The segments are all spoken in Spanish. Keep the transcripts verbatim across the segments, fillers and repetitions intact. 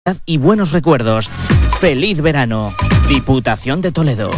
y buenos recuerdos. ¡Feliz verano! Diputación de Toledo.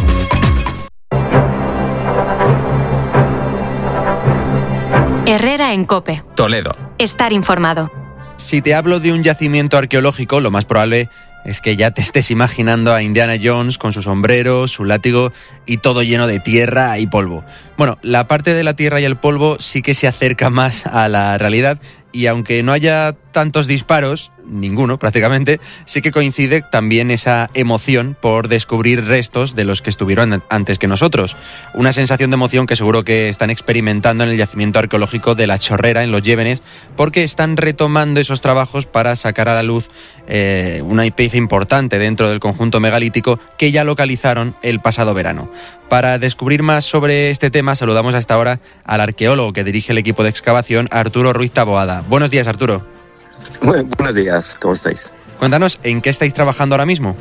Herrera en COPE. Toledo. Estar informado. Si te hablo de un yacimiento arqueológico, lo más probable es que ya te estés imaginando a Indiana Jones con su sombrero, su látigo y todo lleno de tierra y polvo. Bueno, la parte de la tierra y el polvo sí que se acerca más a la realidad y aunque no haya tantos disparos, ninguno prácticamente, sí que coincide también esa emoción por descubrir restos de los que estuvieron antes que nosotros. Una sensación de emoción que seguro que están experimentando en el yacimiento arqueológico de La Chorrera, en Los Llévenes, porque están retomando esos trabajos para sacar a la luz eh, una pieza importante dentro del conjunto megalítico que ya localizaron el pasado verano. Para descubrir más sobre este tema, saludamos a esta hora al arqueólogo que dirige el equipo de excavación, Arturo Ruiz Taboada. Buenos días, Arturo. Bueno, buenos días, ¿cómo estáis? Cuéntanos, ¿en qué estáis trabajando ahora mismo?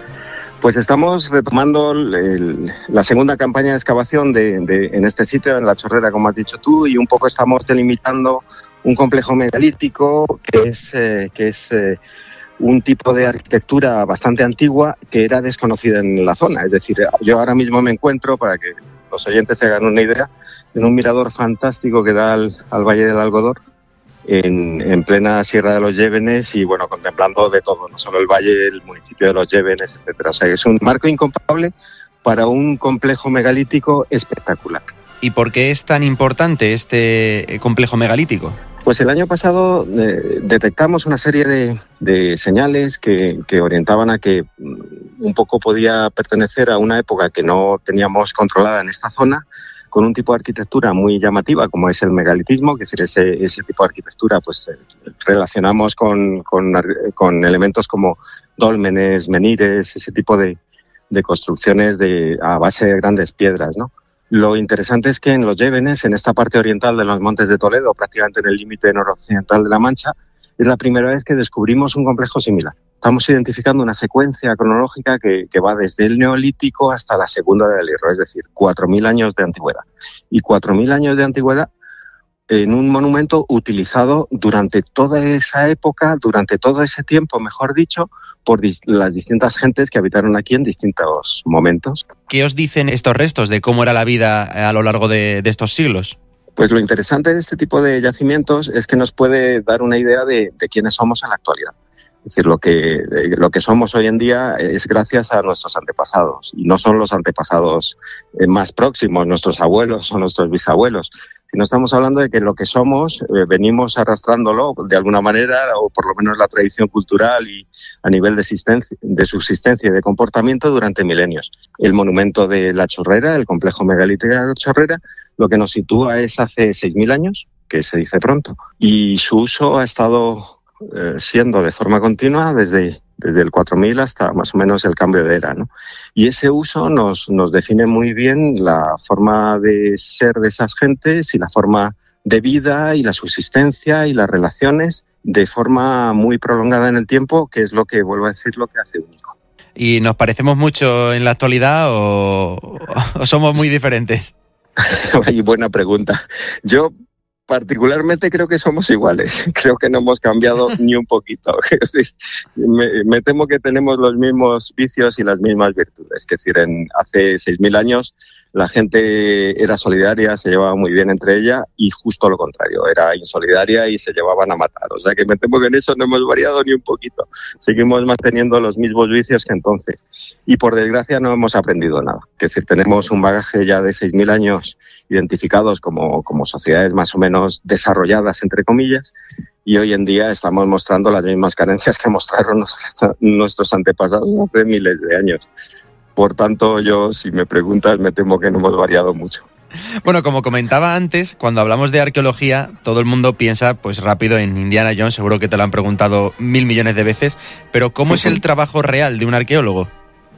Pues estamos retomando el, la segunda campaña de excavación de, de, en este sitio, en La Chorrera, como has dicho tú, y un poco estamos delimitando un complejo megalítico que es, eh, que es eh, un tipo de arquitectura bastante antigua que era desconocida en la zona. Es decir, yo ahora mismo me encuentro, para que los oyentes se hagan una idea, en un mirador fantástico que da al, al Valle del Algodor, En, en plena Sierra de los Llévenes y bueno, contemplando de todo, no solo el valle, el municipio de los Llévenes, etcétera. O sea, es un marco incomparable para un complejo megalítico espectacular. ¿Y por qué es tan importante este complejo megalítico? Pues el año pasado eh, detectamos una serie de, de señales que, que orientaban a que un poco podía pertenecer a una época que no teníamos controlada en esta zona, con un tipo de arquitectura muy llamativa como es el megalitismo, es decir, ese, ese tipo de arquitectura pues eh, relacionamos con, con, con elementos como dólmenes, menires, ese tipo de, de construcciones de, a base de grandes piedras, ¿no? Lo interesante es que en Los Llévenes, en esta parte oriental de los Montes de Toledo, prácticamente en el límite noroccidental de La Mancha, es la primera vez que descubrimos un complejo similar. Estamos identificando una secuencia cronológica que, que va desde el Neolítico hasta la Segunda del Hierro, es decir, cuatro mil años de antigüedad. Y cuatro mil años de antigüedad en un monumento utilizado durante toda esa época, durante todo ese tiempo, mejor dicho, por dis- las distintas gentes que habitaron aquí en distintos momentos. ¿Qué os dicen estos restos de cómo era la vida a lo largo de, de estos siglos? Pues lo interesante de este tipo de yacimientos es que nos puede dar una idea de, de quiénes somos en la actualidad. Es decir, lo que, lo que somos hoy en día es gracias a nuestros antepasados, y no son los antepasados más próximos, nuestros abuelos o nuestros bisabuelos, sino estamos hablando de que lo que somos eh, venimos arrastrándolo de alguna manera, o por lo menos la tradición cultural y a nivel de, existencia, de subsistencia y de comportamiento durante milenios. El monumento de La Chorrera, el complejo megalítico de La Chorrera, lo que nos sitúa es hace seis mil años, que se dice pronto, y su uso ha estado eh, siendo de forma continua desde, desde el cuatro mil hasta más o menos el cambio de era, ¿no? Y ese uso nos, nos define muy bien la forma de ser de esas gentes y la forma de vida y la subsistencia y las relaciones de forma muy prolongada en el tiempo, que es lo que, vuelvo a decir, lo que hace único. ¿Y nos parecemos mucho en la actualidad o, o somos muy diferentes? Y buena pregunta. Yo particularmente creo que somos iguales. Creo que no hemos cambiado ni un poquito. me, me temo que tenemos los mismos vicios y las mismas virtudes. Es decir, en, hace seis mil años la gente era solidaria, se llevaba muy bien entre ella, y justo lo contrario, era insolidaria y se llevaban a matar. O sea que me temo que en eso no hemos variado ni un poquito. Seguimos manteniendo los mismos vicios que entonces. Y por desgracia no hemos aprendido nada. Es decir, tenemos un bagaje ya de seis mil años identificados como, como sociedades más o menos desarrolladas, entre comillas, y hoy en día estamos mostrando las mismas carencias que mostraron nuestros, nuestros antepasados hace miles de años. Por tanto, yo, si me preguntas, me temo que no hemos variado mucho. Bueno, como comentaba antes, cuando hablamos de arqueología, todo el mundo piensa pues rápido en Indiana Jones, seguro que te lo han preguntado mil millones de veces, pero ¿cómo uh-huh. es el trabajo real de un arqueólogo?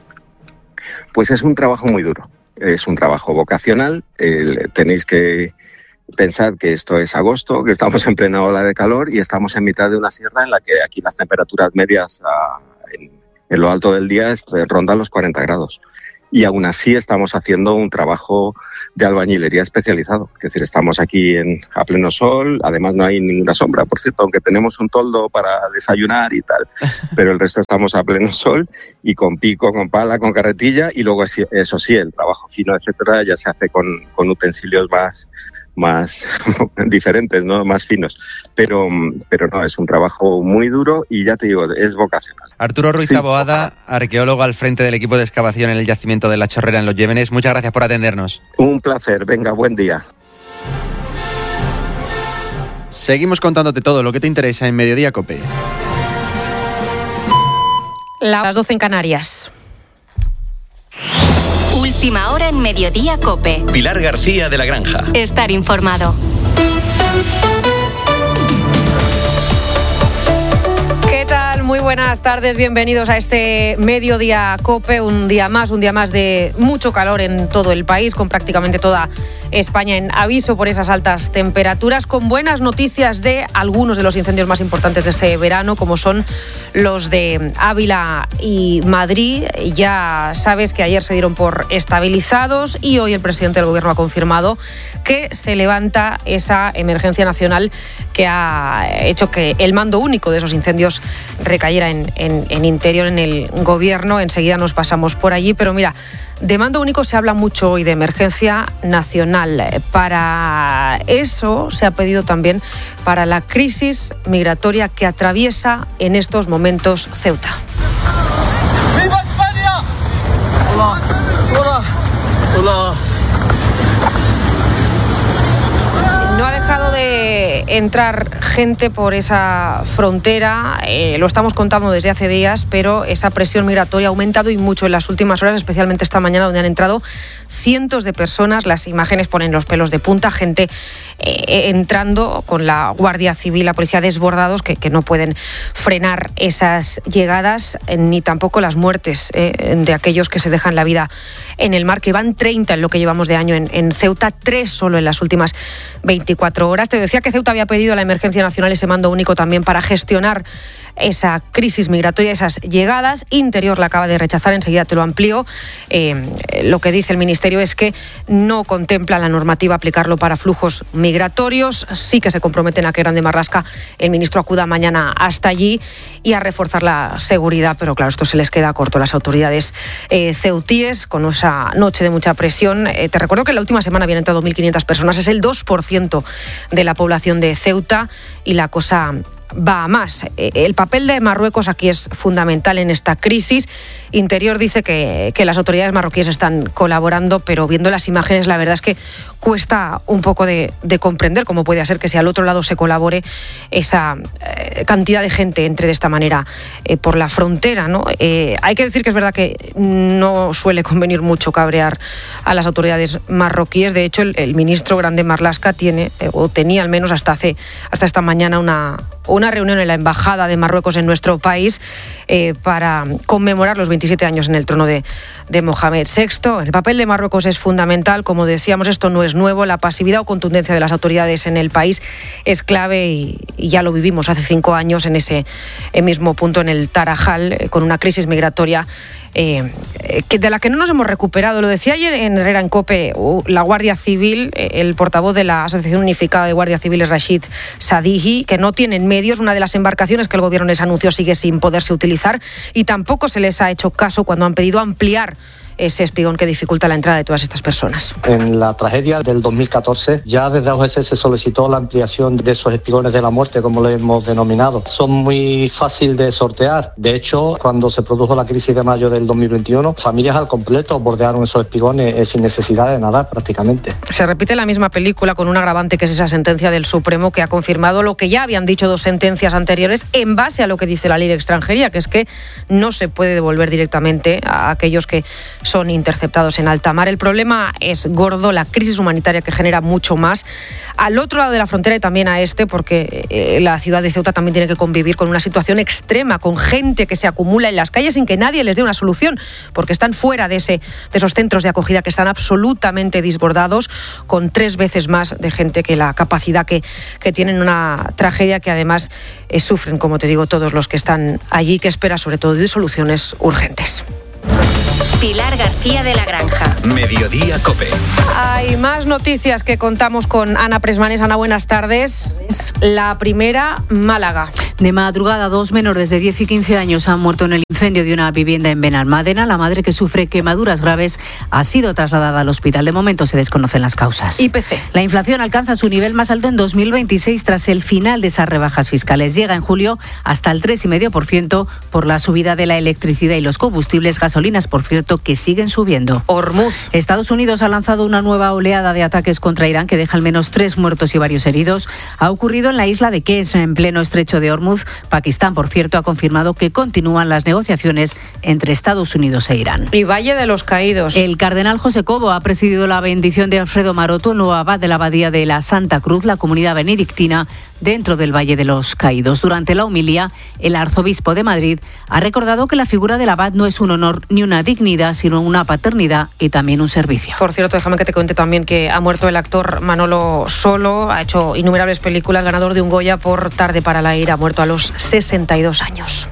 Pues es un trabajo muy duro, es un trabajo vocacional, eh, tenéis que pensar que esto es agosto, que estamos en plena ola de calor y estamos en mitad de una sierra en la que aquí las temperaturas medias a, en, en lo alto del día rondan los cuarenta grados. y aún así estamos haciendo un trabajo de albañilería especializado. Es decir, estamos aquí en, a pleno sol, además no hay ninguna sombra, por cierto, aunque tenemos un toldo para desayunar y tal, pero el resto estamos a pleno sol y con pico, con pala, con carretilla, y luego eso sí, el trabajo fino, etcétera, ya se hace con, con utensilios más más diferentes, ¿no? Más finos. Pero, pero no, es un trabajo muy duro y ya te digo, es vocacional. Arturo Ruiz Taboada, sí. Arqueólogo al frente del equipo de excavación en el yacimiento de La Chorrera en Los Llévenes. Muchas gracias por atendernos. Un placer. Venga, buen día. Seguimos contándote todo lo que te interesa en Mediodía COPE. Las doce en Canarias. Última hora en Mediodía COPE. Pilar García de la Granja. Estar informado. ¿Qué tal? Muy buenas tardes, bienvenidos a este Mediodía COPE, un día más, un día más de mucho calor en todo el país, con prácticamente toda España en aviso por esas altas temperaturas, con buenas noticias de algunos de los incendios más importantes de este verano, como son los de Ávila y Madrid. Ya sabes que ayer se dieron por estabilizados y hoy el presidente del Gobierno ha confirmado que se levanta esa emergencia nacional que ha hecho que el mando único de esos incendios recayera en, en, en interior en el Gobierno. Enseguida nos pasamos por allí, pero mira, de mando único se habla mucho hoy, de emergencia nacional. Para eso se ha pedido también para la crisis migratoria que atraviesa en estos momentos Ceuta. ¡Viva España! Hola, hola, hola. No ha dejado de entrar gente por esa frontera, eh, lo estamos contando desde hace días, pero esa presión migratoria ha aumentado y mucho en las últimas horas, especialmente esta mañana, donde han entrado cientos de personas. Las imágenes ponen los pelos de punta, gente eh, entrando con la Guardia Civil, la policía desbordados, que, que no pueden frenar esas llegadas, eh, ni tampoco las muertes eh, de aquellos que se dejan la vida en el mar, que van treinta en lo que llevamos de año en, en Ceuta, tres solo en las últimas veinticuatro horas. Te decía que Ceuta había pedido a la emergencia nacional ese mando único también para gestionar esa crisis migratoria, esas llegadas. Interior la acaba de rechazar, enseguida te lo amplío. Eh, lo que dice el Ministerio es que no contempla la normativa aplicarlo para flujos migratorios. Sí que se comprometen a que Grande Marlaska, el ministro, acuda mañana hasta allí y a reforzar la seguridad, pero claro, esto se les queda corto a las autoridades eh, ceutíes con esa noche de mucha presión. Eh, te recuerdo que en la última semana habían entrado mil quinientas personas, es el dos por ciento de la población de Ceuta y la cosa va a más. El papel de Marruecos aquí es fundamental en esta crisis. Interior dice que, que las autoridades marroquíes están colaborando, pero viendo las imágenes la verdad es que cuesta un poco de, de comprender cómo puede ser que si al otro lado se colabore esa eh, cantidad de gente entre de esta manera eh, por la frontera, ¿no? Eh, hay que decir que es verdad que no suele convenir mucho cabrear a las autoridades marroquíes. De hecho, el, el ministro Grande Marlaska tiene, eh, o tenía al menos hasta hace hasta esta mañana una una reunión en la Embajada de Marruecos en nuestro país eh, para conmemorar los veintisiete años en el trono de, de Mohamed sexto. El papel de Marruecos es fundamental, como decíamos, esto no es nuevo, la pasividad o contundencia de las autoridades en el país es clave y, y ya lo vivimos hace cinco años en ese mismo punto en el Tarajal, eh, con una crisis migratoria Eh, que de la que no nos hemos recuperado. Lo decía ayer en Herrera en COPE, uh, la Guardia Civil, eh, el portavoz de la Asociación Unificada de Guardia Civiles, Rashid Sadihi, que no tienen medios. Una de las embarcaciones que el gobierno les anunció sigue sin poderse utilizar y tampoco se les ha hecho caso cuando han pedido ampliar ese espigón que dificulta la entrada de todas estas personas. En la tragedia del dos mil catorce, ya desde A U G S se solicitó la ampliación de esos espigones de la muerte, como lo hemos denominado. Son muy fáciles de sortear. De hecho, cuando se produjo la crisis de mayo del dos mil veintiuno, familias al completo bordearon esos espigones eh, sin necesidad de nadar prácticamente. Se repite la misma película con un agravante que es esa sentencia del Supremo que ha confirmado lo que ya habían dicho dos sentencias anteriores en base a lo que dice la ley de extranjería, que es que no se puede devolver directamente a aquellos que son interceptados en alta mar. El problema es gordo, la crisis humanitaria que genera mucho más al otro lado de la frontera y también a este, porque eh, la ciudad de Ceuta también tiene que convivir con una situación extrema, con gente que se acumula en las calles sin que nadie les dé una solución, porque están fuera de, ese, de esos centros de acogida que están absolutamente desbordados, con tres veces más de gente que la capacidad que, que tienen. Una tragedia que además eh, sufren, como te digo, todos los que están allí, que espera sobre todo de soluciones urgentes. Pilar García de la Granja. Mediodía COPE. Hay más noticias que contamos con Ana Presmanes. Ana, buenas tardes. La primera, Málaga. De madrugada, dos menores de diez y quince años han muerto en el incendio de una vivienda en Benalmádena. La madre, que sufre quemaduras graves, ha sido trasladada al hospital. De momento se desconocen las causas. I P C. La inflación alcanza su nivel más alto en dos mil veintiséis tras el final de esas rebajas fiscales. Llega en julio hasta el tres coma cinco por ciento por la subida de la electricidad y los combustibles, gasolinas, por cierto, que siguen subiendo. Hormuz. Estados Unidos ha lanzado una nueva oleada de ataques contra Irán que deja al menos tres muertos y varios heridos. Ha ocurrido en la isla de Qués, en pleno estrecho de Hormuz. Pakistán, por cierto, ha confirmado que continúan las negociaciones entre Estados Unidos e Irán. Y Valle de los Caídos. El cardenal José Cobo ha presidido la bendición de Alfredo Maroto, nuevo abad de la Abadía de la Santa Cruz, la comunidad benedictina dentro del Valle de los Caídos. Durante la homilía, el arzobispo de Madrid ha recordado que la figura del abad no es un honor ni una dignidad, sino una paternidad y también un servicio. Por cierto, déjame que te cuente también que ha muerto el actor Manolo Solo. Ha hecho innumerables películas, ganador de un Goya por Tarde para la ira. Ha muerto a los sesenta y dos años.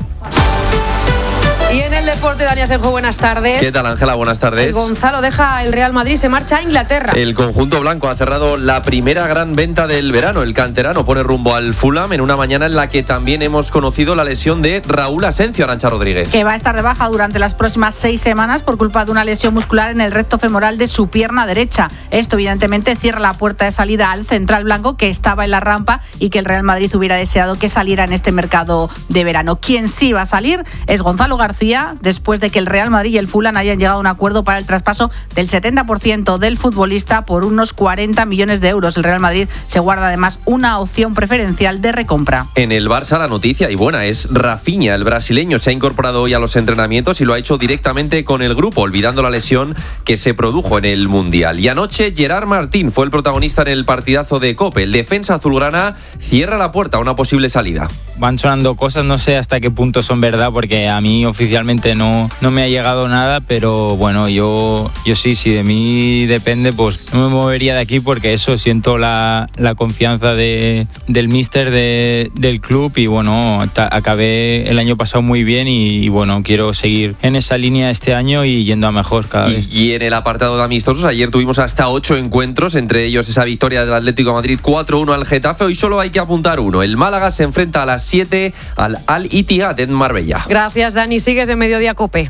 Y en el deporte, Dani Asenjo, buenas tardes. ¿Qué tal, Ángela? Buenas tardes. El Gonzalo deja el Real Madrid, se marcha a Inglaterra. El conjunto blanco ha cerrado la primera gran venta del verano. El canterano pone rumbo al Fulham en una mañana en la que también hemos conocido la lesión de Raúl Asencio. Arantxa Rodríguez. Que va a estar de baja durante las próximas seis semanas por culpa de una lesión muscular en el recto femoral de su pierna derecha. Esto, evidentemente, cierra la puerta de salida al central blanco, que estaba en la rampa y que el Real Madrid hubiera deseado que saliera en este mercado de verano. Quien sí va a salir es Gonzalo García, después de que el Real Madrid y el Fulham hayan llegado a un acuerdo para el traspaso del setenta por ciento del futbolista por unos cuarenta millones de euros. El Real Madrid se guarda además una opción preferencial de recompra. En el Barça la noticia, y buena, es Rafinha. El brasileño se ha incorporado hoy a los entrenamientos y lo ha hecho directamente con el grupo, olvidando la lesión que se produjo en el Mundial. Y anoche Gerard Martín fue el protagonista en el partidazo de COPE. El defensa azulgrana cierra la puerta a una posible salida. Van sonando cosas, no sé hasta qué punto son verdad, porque a mí oficialmente no, no me ha llegado nada, pero bueno, yo, yo sí, si de mí depende, pues no me movería de aquí, porque eso, siento la, la confianza de, del míster de, del club y bueno, ta, acabé el año pasado muy bien y, y bueno, quiero seguir en esa línea este año y yendo a mejor cada vez. Y, y en el apartado de amistosos, ayer tuvimos hasta ocho encuentros, entre ellos esa victoria del Atlético de Madrid cuatro uno al Getafe. Hoy solo hay que apuntar uno. El Málaga se enfrenta a las siete al Al-Ittihad en Marbella. Gracias, Dani. Sigues en Mediodía COPE.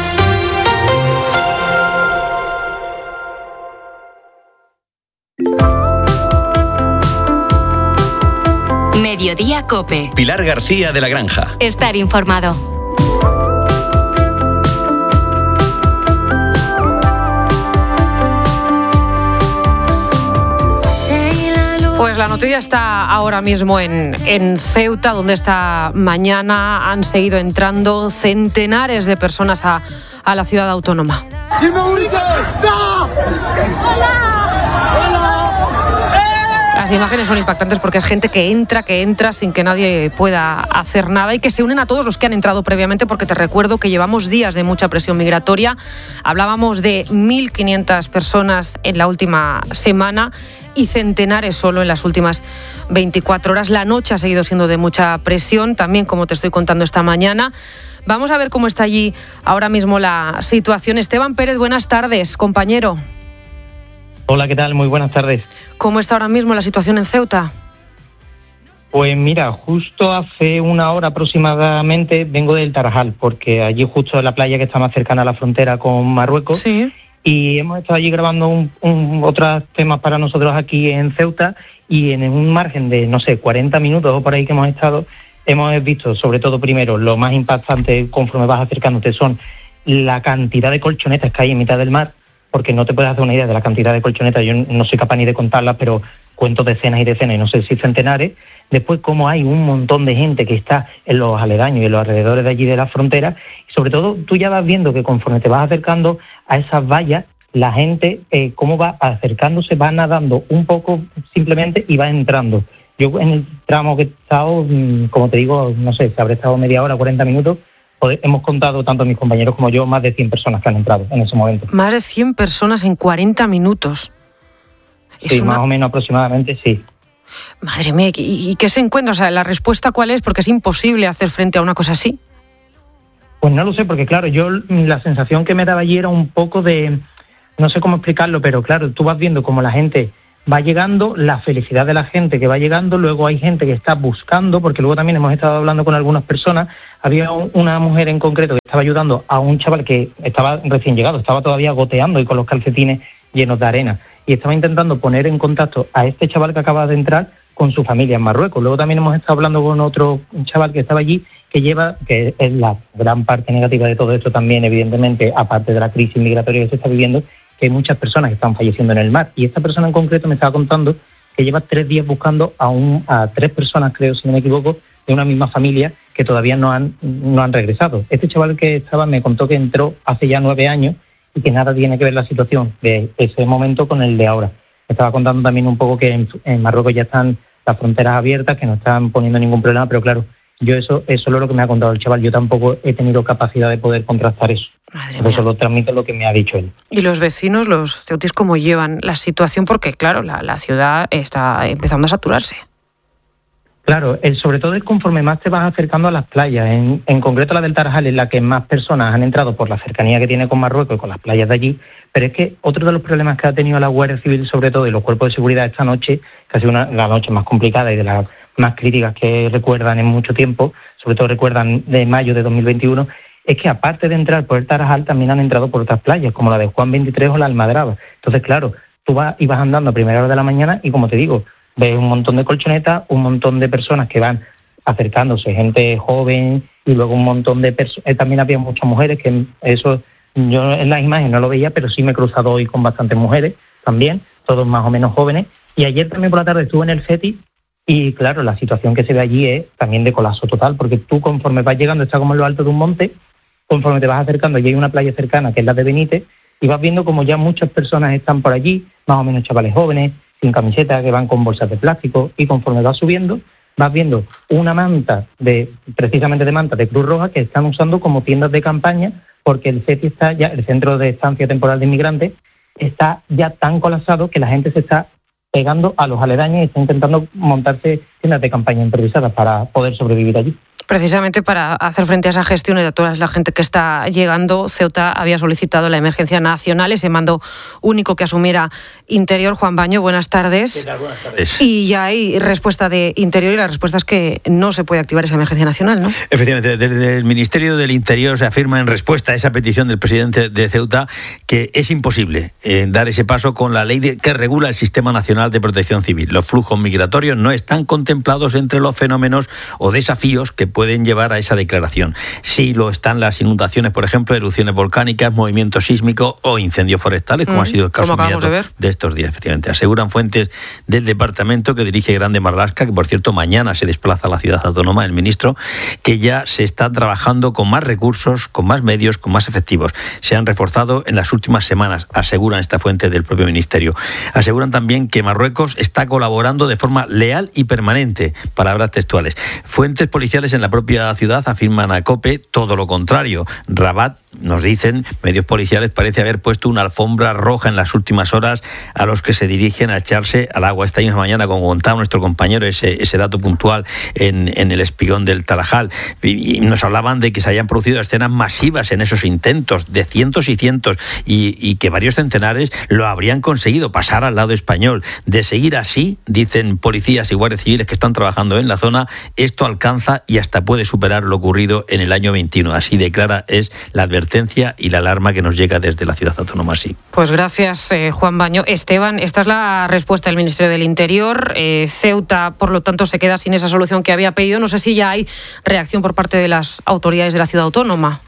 Mediodía COPE. Pilar García de la Granja. Estar informado. Pues la noticia está ahora mismo en, en Ceuta, donde esta mañana han seguido entrando centenares de personas a, a la ciudad autónoma. Las imágenes son impactantes porque es gente que entra, que entra sin que nadie pueda hacer nada y que se unen a todos los que han entrado previamente, porque te recuerdo que llevamos días de mucha presión migratoria. Hablábamos de mil quinientas personas en la última semana y centenares solo en las últimas veinticuatro horas. La noche ha seguido siendo de mucha presión, también como te estoy contando esta mañana. Vamos a ver cómo está allí ahora mismo la situación. Esteban Pérez, buenas tardes, compañero. Hola, ¿qué tal? Muy buenas tardes. ¿Cómo está ahora mismo la situación en Ceuta? Pues mira, justo hace una hora aproximadamente vengo del Tarajal, porque allí justo en la playa que está más cercana a la frontera con Marruecos. Sí. Y hemos estado allí grabando un, un, otros temas para nosotros aquí en Ceuta, y en un margen de, no sé, cuarenta minutos o por ahí que hemos estado, hemos visto, sobre todo primero, lo más impactante conforme vas acercándote son la cantidad de colchonetas que hay en mitad del mar, porque no te puedes hacer una idea de la cantidad de colchonetas, yo no soy capaz ni de contarlas, pero cuento decenas y decenas, y no sé si centenares. Después, cómo hay un montón de gente que está en los aledaños y en los alrededores de allí de la frontera, y sobre todo tú ya vas viendo que conforme te vas acercando a esas vallas, la gente, eh, cómo va acercándose, va nadando un poco simplemente y va entrando. Yo en el tramo que he estado, como te digo, no sé, se habrá estado media hora, cuarenta minutos, hemos contado, tanto mis compañeros como yo, más de cien personas que han entrado en ese momento. Más de cien personas en cuarenta minutos. Es sí, una... más o menos aproximadamente, sí. Madre mía, ¿y, y qué se encuentra? O sea, ¿la respuesta cuál es? Porque es imposible hacer frente a una cosa así. Pues no lo sé, porque claro, yo la sensación que me daba allí era un poco de, no sé cómo explicarlo, pero claro, tú vas viendo cómo la gente va llegando, la felicidad de la gente que va llegando, luego hay gente que está buscando, porque luego también hemos estado hablando con algunas personas, había un, una mujer en concreto que estaba ayudando a un chaval que estaba recién llegado, estaba todavía goteando y con los calcetines llenos de arena, y estaba intentando poner en contacto a este chaval que acaba de entrar con su familia en Marruecos. Luego también hemos estado hablando con otro chaval que estaba allí, que lleva, que es la gran parte negativa de todo esto también, evidentemente, aparte de la crisis migratoria que se está viviendo, que hay muchas personas que están falleciendo en el mar. Y esta persona en concreto me estaba contando que lleva tres días buscando a, un, a tres personas, creo, si no me equivoco, de una misma familia que todavía no han, no han regresado. Este chaval que estaba me contó que entró hace ya nueve años y que nada tiene que ver la situación de ese momento con el de ahora. Me estaba contando también un poco que en, en Marruecos ya están las fronteras abiertas, que no están poniendo ningún problema, pero claro, yo eso es solo lo que me ha contado el chaval. Yo tampoco he tenido capacidad de poder contrastar eso. Por eso lo transmito lo que me ha dicho él. ¿Y los vecinos, los ceutíes, cómo llevan la situación? Porque, claro, la, la ciudad está empezando a saturarse. Claro, el, sobre todo es conforme más te vas acercando a las playas. En, en concreto la del Tarajal es la que más personas han entrado por la cercanía que tiene con Marruecos y con las playas de allí. Pero es que otro de los problemas que ha tenido la Guardia Civil, sobre todo, y los cuerpos de seguridad esta noche, que ha sido una, la noche más complicada y de las más críticas que recuerdan en mucho tiempo, sobre todo recuerdan de mayo de dos mil veintiuno, es que aparte de entrar por el Tarajal, también han entrado por otras playas, como la de Juan veintitrés o la Almadraba. Entonces, claro, tú vas, ibas andando a primera hora de la mañana y, como te digo, ves un montón de colchonetas, un montón de personas que van acercándose, gente joven, y luego un montón de personas. Eh, también había muchas mujeres, que eso yo en las imágenes no lo veía, pero sí me he cruzado hoy con bastantes mujeres también, todos más o menos jóvenes. Y ayer también por la tarde estuve en el CETI y, claro, la situación que se ve allí es también de colapso total, porque tú conforme vas llegando, está como en lo alto de un monte, conforme te vas acercando, y hay una playa cercana que es la de Benítez, y vas viendo como ya muchas personas están por allí, más o menos chavales jóvenes, sin camiseta, que van con bolsas de plástico, y conforme vas subiendo, vas viendo una manta, de precisamente de manta de Cruz Roja, que están usando como tiendas de campaña, porque el CETI está ya, el Centro de Estancia Temporal de Inmigrantes, está ya tan colapsado que la gente se está pegando a los aledaños y está intentando montarse tiendas de campaña improvisadas para poder sobrevivir allí. Precisamente para hacer frente a esa gestión y a toda la gente que está llegando, Ceuta había solicitado la emergencia nacional, ese mando único que asumiera Interior. Juan Baño, buenas tardes. ¿Qué tal? Buenas tardes. Y ya hay respuesta de Interior y la respuesta es que no se puede activar esa emergencia nacional, ¿no? Efectivamente, desde el Ministerio del Interior se afirma en respuesta a esa petición del presidente de Ceuta que es imposible eh, dar ese paso con la ley de, que regula el Sistema Nacional de Protección Civil. Los flujos migratorios no están contemplados entre los fenómenos o desafíos que pueden llevar a esa declaración. Sí lo están las inundaciones, por ejemplo, erupciones volcánicas, movimientos sísmicos o incendios forestales, como mm, ha sido el caso inmediato de, de estos días, efectivamente. Aseguran fuentes del departamento que dirige Grande Marlaska, que por cierto mañana se desplaza a la ciudad autónoma, el ministro, que ya se está trabajando con más recursos, con más medios, con más efectivos. Se han reforzado en las últimas semanas, aseguran esta fuente del propio ministerio. Aseguran también que Marruecos está colaborando de forma leal y permanente, palabras textuales. Fuentes policiales en la propia ciudad afirman a COPE todo lo contrario. Rabat, nos dicen medios policiales, parece haber puesto una alfombra roja en las últimas horas a los que se dirigen a echarse al agua. Esta misma mañana, como contaba nuestro compañero, ese, ese dato puntual en, en el espigón del Tarajal, y, y nos hablaban de que se hayan producido escenas masivas en esos intentos, de cientos y cientos, y, y que varios centenares lo habrían conseguido pasar al lado español. De seguir así, dicen policías y guardias civiles que están trabajando en la zona, esto alcanza y hasta puede superar lo ocurrido en el año veintiuno. Así de clara es la advertencia y la alarma que nos llega desde la ciudad autónoma. Sí. Pues gracias, eh, Juan Baño. Esteban, esta es la respuesta del Ministerio del Interior. Eh, Ceuta, por lo tanto, se queda sin esa solución que había pedido. No sé si ya hay reacción por parte de las autoridades de la ciudad autónoma.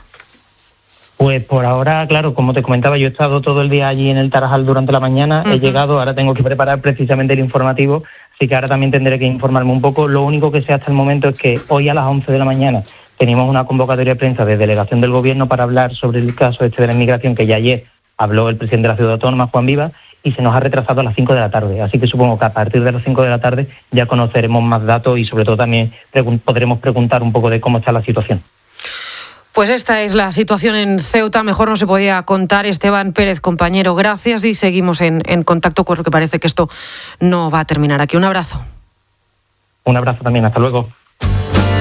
Pues por ahora, claro, como te comentaba, yo he estado todo el día allí en el Tarajal durante la mañana, uh-huh. He llegado, ahora tengo que preparar precisamente el informativo, así que ahora también tendré que informarme un poco. Lo único que sé hasta el momento es que hoy a las once de la mañana teníamos una convocatoria de prensa de delegación del Gobierno para hablar sobre el caso este de la inmigración, que ya ayer habló el presidente de la ciudad autónoma, Juan Vivas, y se nos ha retrasado a las cinco de la tarde. Así que supongo que a partir de las cinco de la tarde ya conoceremos más datos y sobre todo también pregun- podremos preguntar un poco de cómo está la situación. Pues esta es la situación en Ceuta. Mejor no se podía contar. Esteban Pérez, compañero, gracias y seguimos en, en contacto porque parece que esto no va a terminar aquí. Un abrazo. Un abrazo también. Hasta luego.